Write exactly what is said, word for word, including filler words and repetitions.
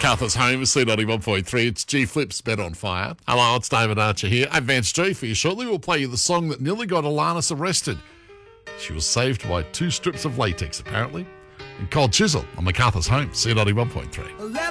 MacArthur's Home, C ninety-one point three. It's G Flip's Bet on Fire. Hello, it's David Archer here. I'm Vance G for you. Shortly we'll play you the song that nearly got Alanis arrested. She was saved by two strips of latex, apparently. And Cold Chisel on MacArthur's Home, C ninety-one point three.